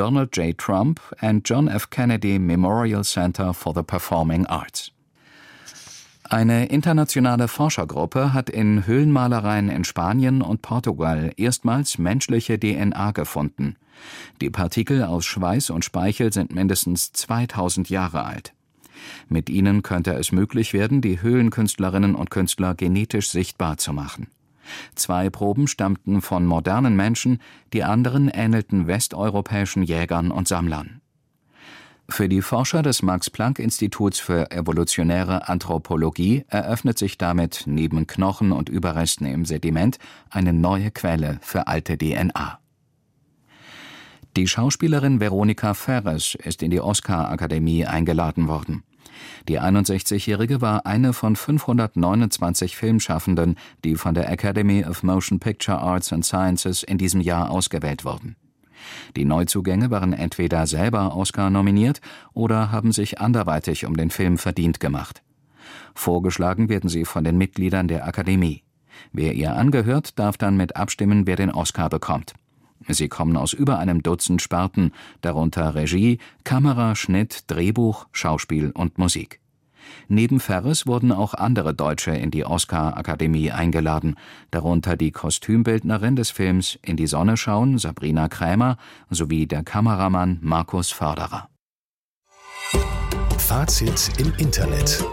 Donald J. Trump and John F. Kennedy Memorial Center for the Performing Arts. Eine internationale Forschergruppe hat in Höhlenmalereien in Spanien und Portugal erstmals menschliche DNA gefunden. Die Partikel aus Schweiß und Speichel sind mindestens 2000 Jahre alt. Mit ihnen könnte es möglich werden, die Höhlenkünstlerinnen und Künstler genetisch sichtbar zu machen. 2 Proben stammten von modernen Menschen, die anderen ähnelten westeuropäischen Jägern und Sammlern. Für die Forscher des Max-Planck-Instituts für evolutionäre Anthropologie eröffnet sich damit neben Knochen und Überresten im Sediment eine neue Quelle für alte DNA. Die Schauspielerin Veronica Ferres ist in die Oscar-Akademie eingeladen worden. Die 61-Jährige war eine von 529 Filmschaffenden, die von der Academy of Motion Picture Arts and Sciences in diesem Jahr ausgewählt wurden. Die Neuzugänge waren entweder selber Oscar nominiert oder haben sich anderweitig um den Film verdient gemacht. Vorgeschlagen werden sie von den Mitgliedern der Akademie. Wer ihr angehört, darf dann mit abstimmen, wer den Oscar bekommt. Sie kommen aus über einem Dutzend Sparten, darunter Regie, Kamera, Schnitt, Drehbuch, Schauspiel und Musik. Neben Ferres wurden auch andere Deutsche in die Oscar-Akademie eingeladen, darunter die Kostümbildnerin des Films In die Sonne schauen, Sabrina Krämer, sowie der Kameramann Markus Förderer. Fazit im Internet: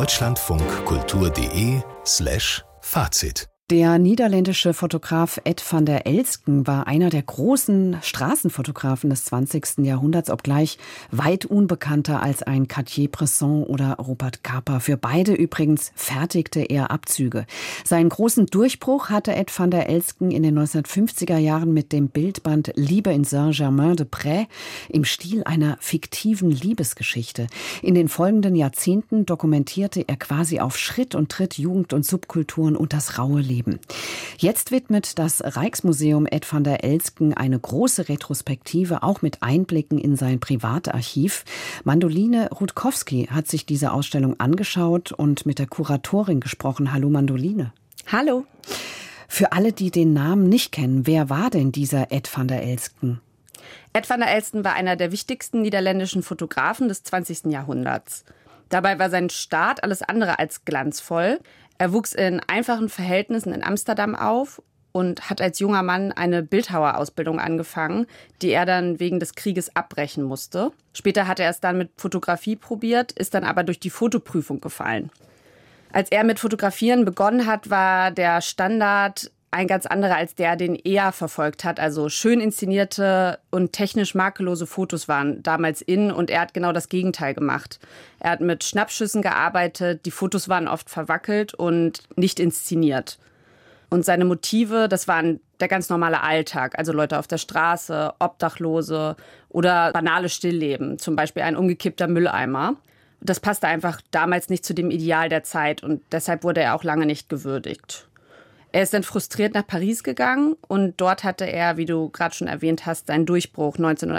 deutschlandfunkkultur.de/Fazit. Der niederländische Fotograf Ed van der Elsken war einer der großen Straßenfotografen des 20. Jahrhunderts, obgleich weit unbekannter als ein Cartier-Bresson oder Robert Capa. Für beide übrigens fertigte er Abzüge. Seinen großen Durchbruch hatte Ed van der Elsken in den 1950er Jahren mit dem Bildband Liebe in Saint-Germain-des-Prés im Stil einer fiktiven Liebesgeschichte. In den folgenden Jahrzehnten dokumentierte er quasi auf Schritt und Tritt Jugend- und Subkulturen und das raue Leben. Jetzt widmet das Rijksmuseum Ed van der Elsken eine große Retrospektive, auch mit Einblicken in sein Privatarchiv. Mandoline Rutkowski hat sich diese Ausstellung angeschaut und mit der Kuratorin gesprochen. Hallo Mandoline. Hallo. Für alle, die den Namen nicht kennen, wer war denn dieser Ed van der Elsken? Ed van der Elsken war einer der wichtigsten niederländischen Fotografen des 20. Jahrhunderts. Dabei war sein Start alles andere als glanzvoll. Er wuchs in einfachen Verhältnissen in Amsterdam auf und hat als junger Mann eine Bildhauerausbildung angefangen, die er dann wegen des Krieges abbrechen musste. Später hat er es dann mit Fotografie probiert, ist dann aber durch die Fotoprüfung gefallen. Als er mit Fotografieren begonnen hat, war der Standard ein ganz anderer als der, den er verfolgt hat. Also schön inszenierte und technisch makellose Fotos waren damals in und er hat genau das Gegenteil gemacht. Er hat mit Schnappschüssen gearbeitet, die Fotos waren oft verwackelt und nicht inszeniert. Und seine Motive, das waren der ganz normale Alltag, also Leute auf der Straße, Obdachlose oder banale Stillleben, zum Beispiel ein umgekippter Mülleimer. Das passte einfach damals nicht zu dem Ideal der Zeit und deshalb wurde er auch lange nicht gewürdigt. Er ist dann frustriert nach Paris gegangen und dort hatte er, wie du gerade schon erwähnt hast, seinen Durchbruch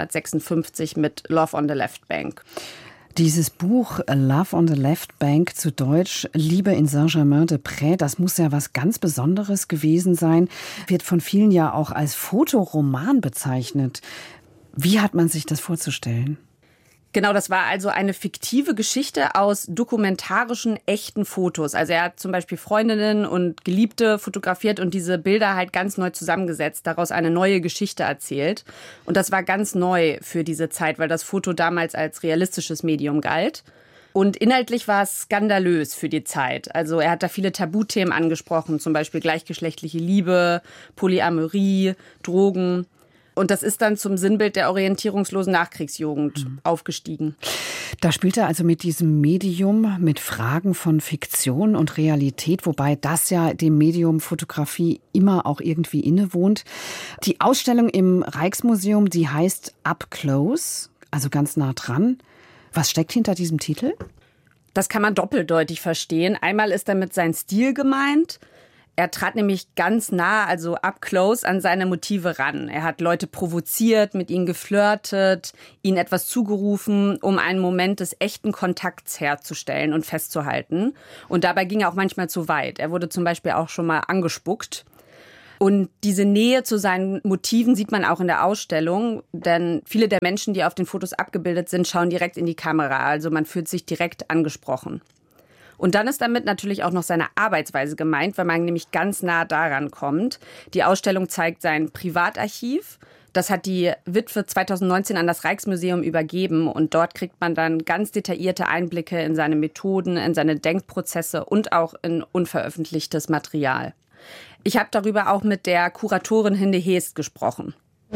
1956 mit Love on the Left Bank. Dieses Buch Love on the Left Bank, zu Deutsch Liebe in Saint-Germain-des-Prés, das muss ja was ganz Besonderes gewesen sein, wird von vielen ja auch als Fotoroman bezeichnet. Wie hat man sich das vorzustellen? Genau, das war also eine fiktive Geschichte aus dokumentarischen, echten Fotos. Also er hat zum Beispiel Freundinnen und Geliebte fotografiert und diese Bilder halt ganz neu zusammengesetzt, daraus eine neue Geschichte erzählt. Und das war ganz neu für diese Zeit, weil das Foto damals als realistisches Medium galt. Und inhaltlich war es skandalös für die Zeit. Also er hat da viele Tabuthemen angesprochen, zum Beispiel gleichgeschlechtliche Liebe, Polyamorie, Drogen. Und das ist dann zum Sinnbild der orientierungslosen Nachkriegsjugend aufgestiegen. Da spielt er also mit diesem Medium, mit Fragen von Fiktion und Realität, wobei das ja dem Medium Fotografie immer auch irgendwie innewohnt. Die Ausstellung im Rijksmuseum, die heißt Up Close, also ganz nah dran. Was steckt hinter diesem Titel? Das kann man doppeldeutig verstehen. Einmal ist damit sein Stil gemeint. Er trat nämlich ganz nah, also up close, an seine Motive ran. Er hat Leute provoziert, mit ihnen geflirtet, ihnen etwas zugerufen, um einen Moment des echten Kontakts herzustellen und festzuhalten. Und dabei ging er auch manchmal zu weit. Er wurde zum Beispiel auch schon mal angespuckt. Und diese Nähe zu seinen Motiven sieht man auch in der Ausstellung, denn viele der Menschen, die auf den Fotos abgebildet sind, schauen direkt in die Kamera, also man fühlt sich direkt angesprochen. Und dann ist damit natürlich auch noch seine Arbeitsweise gemeint, weil man nämlich ganz nah daran kommt. Die Ausstellung zeigt sein Privatarchiv. Das hat die Witwe 2019 an das Rijksmuseum übergeben und dort kriegt man dann ganz detaillierte Einblicke in seine Methoden, in seine Denkprozesse und auch in unveröffentlichtes Material. Ich habe darüber auch mit der Kuratorin Hinde Heest gesprochen.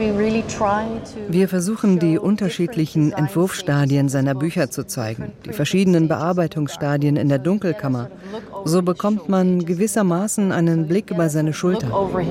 Wir versuchen, die unterschiedlichen Entwurfsstadien seiner Bücher zu zeigen, die verschiedenen Bearbeitungsstadien in der Dunkelkammer. So bekommt man gewissermaßen einen Blick über seine Schulter.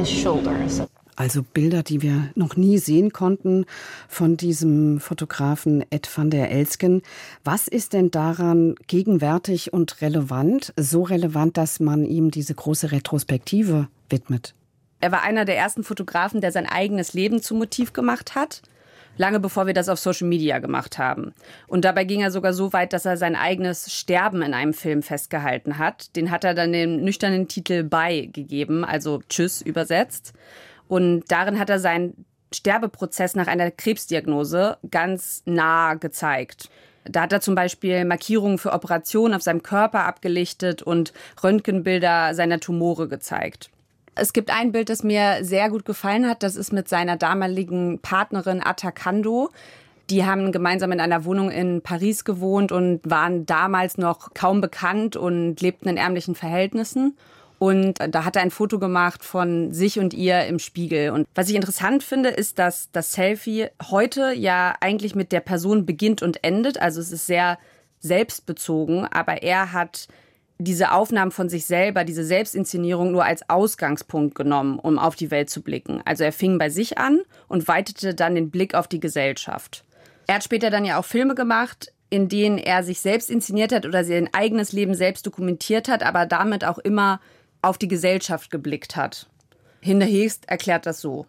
Also Bilder, die wir noch nie sehen konnten von diesem Fotografen Ed van der Elsken. Was ist denn daran gegenwärtig und relevant? So relevant, dass man ihm diese große Retrospektive widmet. Er war einer der ersten Fotografen, der sein eigenes Leben zum Motiv gemacht hat. Lange bevor wir das auf Social Media gemacht haben. Und dabei ging er sogar so weit, dass er sein eigenes Sterben in einem Film festgehalten hat. Den hat er dann den nüchternen Titel Bye gegeben, also Tschüss übersetzt. Und darin hat er seinen Sterbeprozess nach einer Krebsdiagnose ganz nah gezeigt. Da hat er zum Beispiel Markierungen für Operationen auf seinem Körper abgelichtet und Röntgenbilder seiner Tumore gezeigt. Es gibt ein Bild, das mir sehr gut gefallen hat. Das ist mit seiner damaligen Partnerin Atta Kando. Die haben gemeinsam in einer Wohnung in Paris gewohnt und waren damals noch kaum bekannt und lebten in ärmlichen Verhältnissen. Und da hat er ein Foto gemacht von sich und ihr im Spiegel. Und was ich interessant finde, ist, dass das Selfie heute ja eigentlich mit der Person beginnt und endet. Also es ist sehr selbstbezogen, aber er hat diese Aufnahmen von sich selber, diese Selbstinszenierung nur als Ausgangspunkt genommen, um auf die Welt zu blicken. Also er fing bei sich an und weitete dann den Blick auf die Gesellschaft. Er hat später dann ja auch Filme gemacht, in denen er sich selbst inszeniert hat oder sein eigenes Leben selbst dokumentiert hat, aber damit auch immer auf die Gesellschaft geblickt hat. Hinde Heest erklärt das so.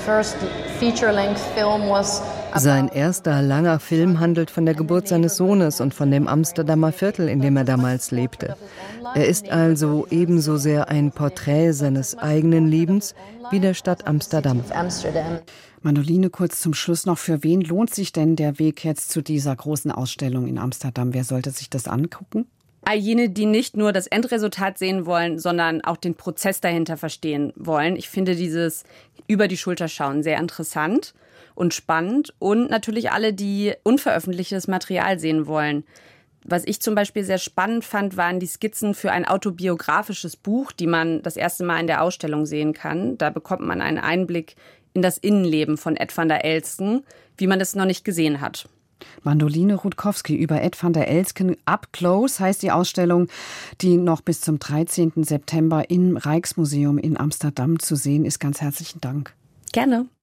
Sein erster langer Film handelt von der Geburt seines Sohnes und von dem Amsterdamer Viertel, in dem er damals lebte. Er ist also ebenso sehr ein Porträt seines eigenen Lebens wie der Stadt Amsterdam. Mandoline, kurz zum Schluss noch. Für wen lohnt sich denn der Weg jetzt zu dieser großen Ausstellung in Amsterdam? Wer sollte sich das angucken? All jene, die nicht nur das Endresultat sehen wollen, sondern auch den Prozess dahinter verstehen wollen. Ich finde dieses über die Schulter schauen sehr interessant und spannend. Und natürlich alle, die unveröffentlichtes Material sehen wollen. Was ich zum Beispiel sehr spannend fand, waren die Skizzen für ein autobiografisches Buch, die man das erste Mal in der Ausstellung sehen kann. Da bekommt man einen Einblick in das Innenleben von Ed van der Elsken, wie man es noch nicht gesehen hat. Mandoline Rutkowski über Ed van der Elsken. Up Close heißt die Ausstellung, die noch bis zum 13. September im Rijksmuseum in Amsterdam zu sehen ist. Ganz herzlichen Dank. Gerne.